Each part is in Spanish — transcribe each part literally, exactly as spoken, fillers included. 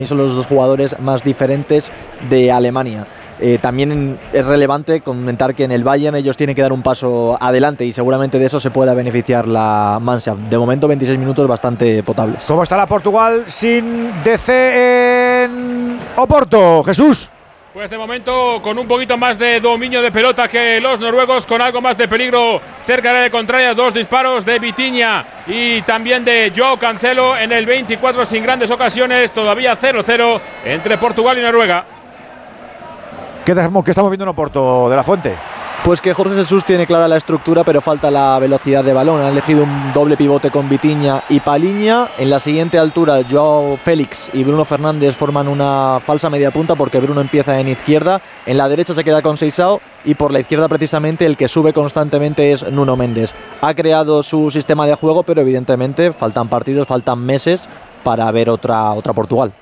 son los dos jugadores más diferentes de Alemania. Eh, también es relevante comentar que en el Bayern ellos tienen que dar un paso adelante y seguramente de eso se pueda beneficiar la Mannschaft. De momento veintiséis minutos bastante potables. ¿Cómo está la Portugal sin D C en Oporto, Jesús? Pues de momento con un poquito más de dominio de pelota que los noruegos, con algo más de peligro cerca del área contraria. Dos disparos de Vitinha y también de Joao Cancelo en el veinticuatro sin grandes ocasiones. Todavía cero cero entre Portugal y Noruega. ¿Qué estamos viendo en Oporto, de la Fuente? Pues que Jorge Jesús tiene clara la estructura, pero falta la velocidad de balón. Han elegido un doble pivote con Vitinha y Palhinha. En la siguiente altura, Joao Félix y Bruno Fernández forman una falsa media punta porque Bruno empieza en izquierda. En la derecha se queda con Seixao y por la izquierda precisamente el que sube constantemente es Nuno Mendes. Ha creado su sistema de juego, pero evidentemente faltan partidos, faltan meses para ver otra, otra Portugal.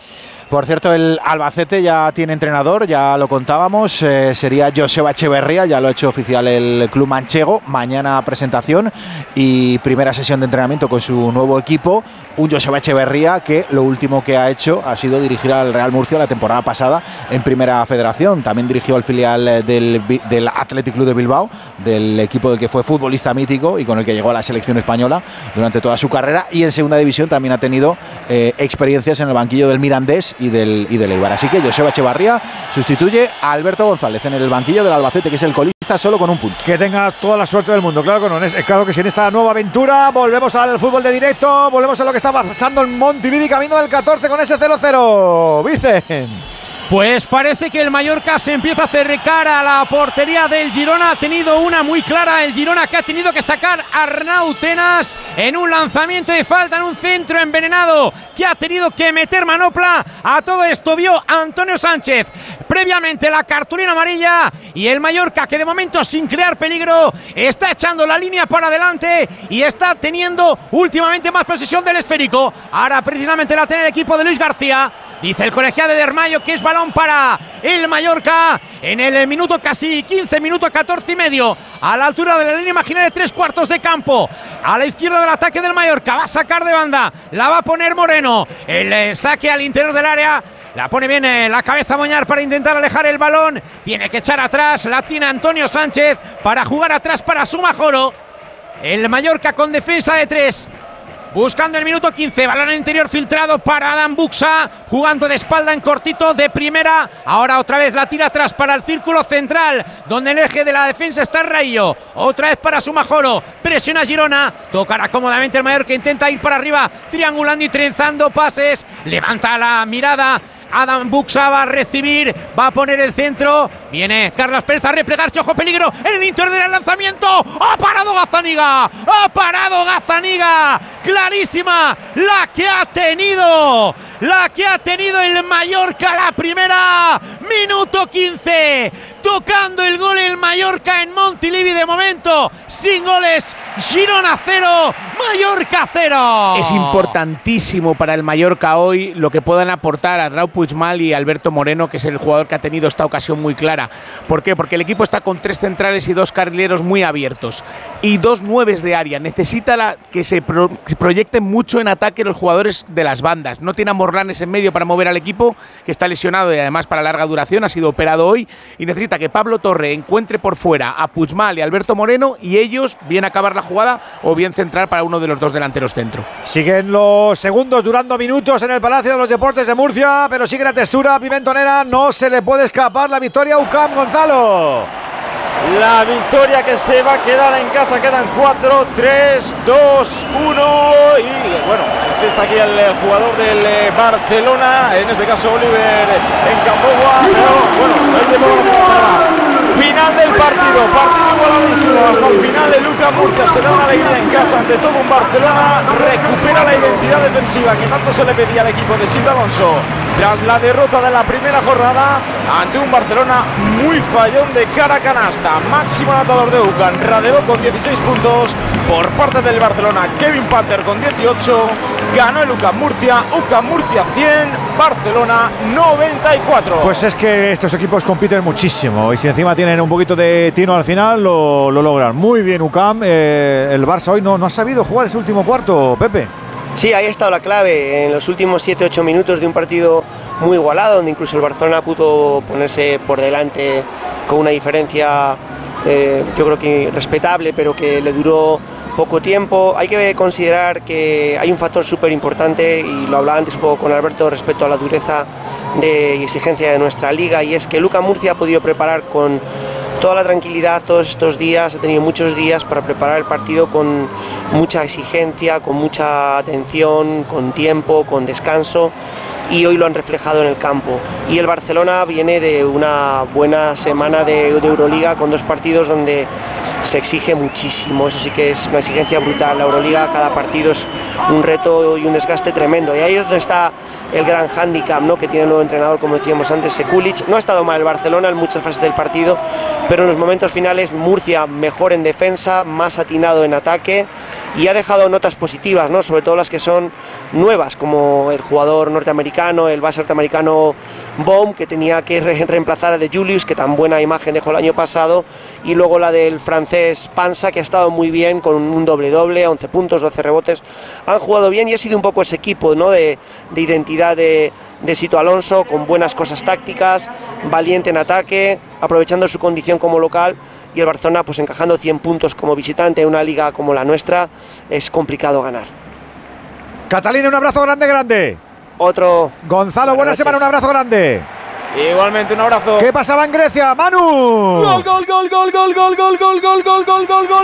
Por cierto, el Albacete ya tiene entrenador, ya lo contábamos, eh, sería Joseba Echeverría, ya lo ha hecho oficial el club manchego. Mañana presentación y primera sesión de entrenamiento con su nuevo equipo. Un Joseba Echeverría que lo último que ha hecho ha sido dirigir al Real Murcia la temporada pasada en Primera Federación. También dirigió al filial del, del Athletic Club de Bilbao, del equipo del que fue futbolista mítico y con el que llegó a la selección española durante toda su carrera. Y en Segunda División también ha tenido eh, experiencias en el banquillo del Mirandés y del, y del Eibar. Así que Joseba Echevarría sustituye a Alberto González en el banquillo del Albacete, que es el colista solo con un punto. Que tenga toda la suerte del mundo, claro que no, es claro que sí, en esta nueva aventura. Volvemos al fútbol de directo, volvemos a lo que está pasando en Montilivi, camino del catorce con ese cero cero. Vicen. Pues parece que el Mallorca se empieza a acercar a la portería del Girona. Ha tenido una muy clara el Girona, que ha tenido que sacar a Arnau Tenas en un lanzamiento de falta, en un centro envenenado, que ha tenido que meter manopla. A todo esto vio Antonio Sánchez previamente la cartulina amarilla, y el Mallorca, que de momento sin crear peligro está echando la línea para adelante y está teniendo últimamente más posesión del esférico. Ahora precisamente la tiene el equipo de Luis García. Dice el colegiado de Dermayo que es balón para el Mallorca en el minuto casi quince, minuto catorce y medio, a la altura de la línea imaginaria de tres cuartos de campo, a la izquierda del ataque del Mallorca. Va a sacar de banda, la va a poner Moreno, el eh, saque al interior del área. La pone bien eh, la cabeza Moñar para intentar alejar el balón. Tiene que echar atrás, la tiene Antonio Sánchez para jugar atrás para Sumajoro. El Mallorca con defensa de tres, buscando el minuto quince, balón interior filtrado para Adam Buxa, jugando de espalda en cortito de primera. Ahora otra vez la tira atrás para el círculo central, donde el eje de la defensa está Rayo. Otra vez para Sumajoro, presiona Girona, tocará cómodamente el Mallorca, intenta ir para arriba, triangulando y trenzando pases, levanta la mirada. Adam Buxa va a recibir, va a poner el centro. Viene Carlos Pérez a replegarse, ojo peligro en el interior del lanzamiento. ¡Ha parado Gazzaniga! ¡Ha parado Gazzaniga! Clarísima la que ha tenido, la que ha tenido el Mallorca, la primera, minuto quince. Tocando el gol el Mallorca en Montilivi, de momento sin goles. Girona cero, Mallorca cero. Es importantísimo para el Mallorca hoy lo que puedan aportar a Arnau Puigmal y Alberto Moreno, que es el jugador que ha tenido esta ocasión muy clara. ¿Por qué? Porque el equipo está con tres centrales y dos carrileros muy abiertos y dos nueves de área. Necesita la, que se, pro, se proyecten mucho en ataque los jugadores de las bandas. No tiene a Morlanes en medio para mover al equipo, que está lesionado y además para larga duración, ha sido operado hoy, y necesita que Pablo Torre encuentre por fuera a Puigmal y Alberto Moreno, y ellos bien acabar la jugada o bien centrar para uno de los dos delanteros centro. Siguen los segundos durando minutos en el Palacio de los Deportes de Murcia, pero sigue la textura pimentonera, no se le puede escapar la victoria a U C A M. Gonzalo. La victoria que se va a quedar en casa, quedan cuatro, tres, dos, uno y bueno, está aquí el jugador del Barcelona, en este caso Oliver en Cambowa, pero bueno, no hay tiempo para más. Final del partido, partido igualadísimo hasta el final. El U C A M Murcia se da una alegría en casa ante todo un Barcelona, recupera la identidad defensiva que tanto se le pedía al equipo de Silvio Alonso tras la derrota de la primera jornada ante un Barcelona muy fallón de cara a canasta. Máximo anotador de U C A M, Radevó con dieciséis puntos por parte del Barcelona, Kevin Panther con dieciocho. Ganó el U C A M Murcia, U C A M Murcia cien, Barcelona noventa y cuatro. Pues es que estos equipos compiten muchísimo y si encima tienen un poquito de tino al final, lo, lo logran. Muy bien U C A M, eh, el Barça hoy no, no ha sabido jugar ese último cuarto, Pepe. Sí, ahí ha estado la clave, en los últimos siete ocho minutos de un partido muy igualado, donde incluso el Barcelona pudo ponerse por delante con una diferencia, eh, yo creo que respetable, pero que le duró poco tiempo. Hay que considerar que hay un factor súper importante, y lo hablaba antes un poco con Alberto respecto a la dureza de y exigencia de nuestra liga, y es que Luka Murcia ha podido preparar con toda la tranquilidad todos estos días, ha tenido muchos días para preparar el partido con mucha exigencia, con mucha atención, con tiempo, con descanso, y hoy lo han reflejado en el campo. Y el Barcelona viene de una buena semana de, de Euroliga, con dos partidos donde se exige muchísimo, eso sí que es una exigencia brutal. La Euroliga, cada partido es un reto y un desgaste tremendo, y ahí es donde está el gran hándicap, ¿no?, que tiene el nuevo entrenador, como decíamos antes, Sekulic. No ha estado mal el Barcelona en muchas fases del partido, pero en los momentos finales Murcia mejor en defensa, más atinado en ataque, y ha dejado notas positivas, ¿no?, sobre todo las que son nuevas, como el jugador norteamericano, el base norteamericano Baum, que tenía que re reemplazar a De Julius, que tan buena imagen dejó el año pasado, y luego la del francés Pansa, que ha estado muy bien con un doble-doble, once puntos, doce rebotes. Han jugado bien y ha sido un poco ese equipo, ¿no?, de, de identidad de, de Sito Alonso, con buenas cosas tácticas, valiente en ataque, aprovechando su condición como local, y el Barcelona pues encajando cien puntos como visitante en una liga como la nuestra. Es complicado ganar. Catalina, un abrazo grande, grande. Otro. Gonzalo, buena semana, un abrazo grande. Igualmente, un abrazo. ¿Qué pasaba en Grecia, Manu? Gol, gol, gol, gol, gol, gol, gol, gol, gol, gol, gol, gol, gol.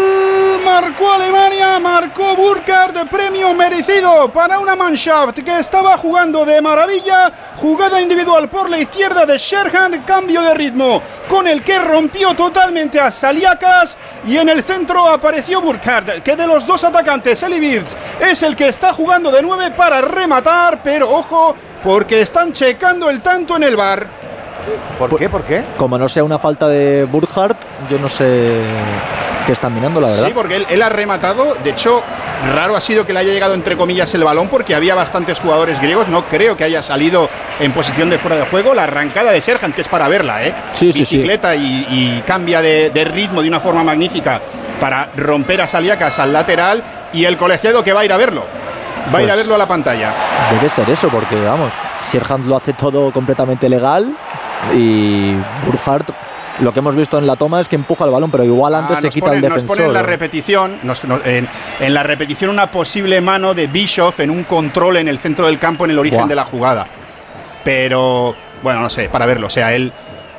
Marcó Alemania, marcó Burkhardt, premio merecido para una Mannschaft que estaba jugando de maravilla. Jugada individual por la izquierda de Sherhan, cambio de ritmo con el que rompió totalmente a Saliakas, y en el centro apareció Burkhardt, que de los dos atacantes, Eli Birch es el que está jugando de nueve para rematar, pero ojo, porque están checando el tanto en el V A R. ¿Por qué? ¿Por qué? Como no sea una falta de Burkhardt, yo no sé qué están mirando, la verdad. Sí, porque él, él ha rematado. De hecho, raro ha sido que le haya llegado entre comillas el balón, porque había bastantes jugadores griegos. No creo que haya salido en posición de fuera de juego. La arrancada de Serhan, que es para verla, ¿eh? Sí, sí, Bicicleta sí. Y, y cambia de, de ritmo de una forma magnífica para romper a Saliakas al lateral, y el colegiado que va a ir a verlo. Va a ir a verlo a la pantalla. Debe ser eso, porque vamos, Sherhan lo hace todo completamente legal, y Burkhardt, lo que hemos visto en la toma es que empuja el balón, pero igual antes ah, se quita ponen, el defensor. Nos ponen en la repetición, nos, nos, en, en la repetición una posible mano de Bischoff en un control en el centro del campo en el origen Buah. de la jugada. Pero, bueno, no sé, para verlo, o sea, él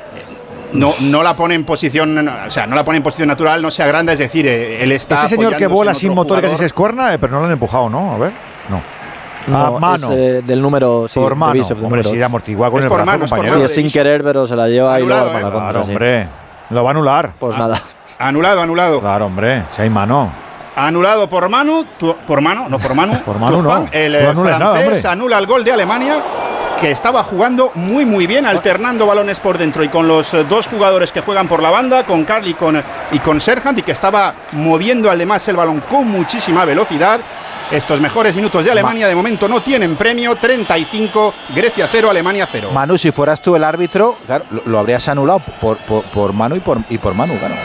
no, no la pone en posición, o sea, no la pone en posición natural, no se agranda, es decir, él está. Este señor que vuela sin motor, jugador. casi se escuerna, pero no lo han empujado, ¿no? A ver, no. No, a mano. Es, eh, del número, sí, por mano. De Bischoff, Hombre, si amortigua con es el por brazo, mano, compañero. Sí, es sin querer, pero se la lleva anulado, y luego arma eh. la contra. Claro, sí. hombre. Lo va a anular. Pues ah, nada. Anulado, anulado. Claro, hombre, si hay mano. Anulado por mano, tu, por mano, no por mano. por mano Turpan, no. El Tú anules francés nada, anula el gol de Alemania, que estaba jugando muy muy bien, alternando balones por dentro y con los eh, dos jugadores que juegan por la banda, con Karl y con, y con Serhan, y que estaba moviendo además el balón con muchísima velocidad. Estos mejores minutos de Alemania de momento no tienen premio. Treinta y cinco, Grecia cero, Alemania cero. Manu, si fueras tú el árbitro, claro, lo, lo habrías anulado por, por, por Manu y por, y por Manu, claro.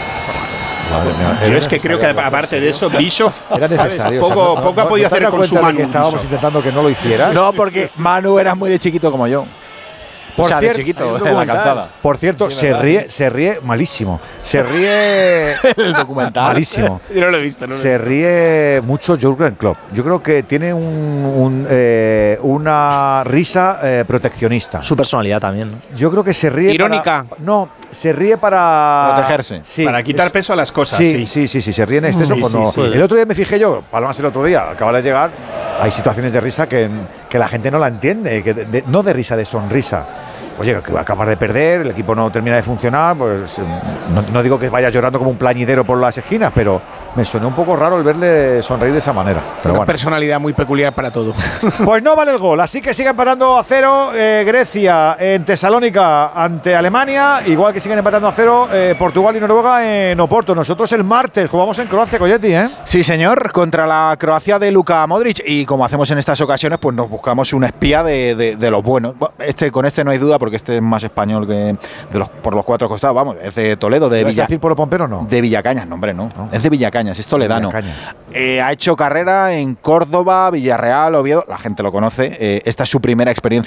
Madre mía, Yo es que creo que aparte de eso, Bischoff era necesario. poco, O sea, no, poco no, ha podido ¿no hacer con su Manu. Que estábamos Bischoff. intentando que no lo hicieras. No, porque Manu era muy de chiquito como yo. Por o sea, cierto, de chiquito, en la calzada. Por cierto, Sí, se verdad. ríe, se ríe malísimo. Se ríe El documental. malísimo. Yo no lo he visto. No lo he Se visto. ríe mucho Jürgen Klopp. Yo creo que tiene un, un, eh, una risa eh, proteccionista. Su personalidad también, ¿no? Yo creo que se ríe Irónica. para- no, se ríe para Protegerse. Sí, Para quitar es- peso a las cosas. Sí, Sí, sí, sí, sí, se ríe en exceso. Sí, cuando, sí, sí. El otro día me fijé yo, Palomas el otro día, acaba de llegar, hay situaciones de risa que, que la gente no la entiende, que de- de- no de risa, de sonrisa. Oye, que va a acabar de perder, el equipo no termina de funcionar, pues no, no digo que vaya llorando como un plañidero por las esquinas, pero me sonó un poco raro el verle sonreír de esa manera. Pero Una bueno. personalidad muy peculiar para todo. Pues no vale el gol, así que sigue empatando a cero eh, Grecia en Tesalónica ante Alemania, igual que siguen empatando a cero eh, Portugal y Noruega en Oporto. Nosotros el martes jugamos en Croacia, Coyetti, ¿eh? Sí, señor, contra la Croacia de Luka Modric. Y como hacemos en estas ocasiones, pues nos buscamos un espía de, de, de los buenos. Bueno, este, con este no hay duda, porque este es más español que de los, por los cuatro costados. Vamos, es de Toledo, de ¿Vas a Villa, decir Polo Pompero o no? de Villacañas. No, hombre, no. ¿No? Es de Villacañas. Villacañas, es toledano. Eh, ha hecho carrera en Córdoba, Villarreal, Oviedo, la gente lo conoce. Eh, esta es su primera experiencia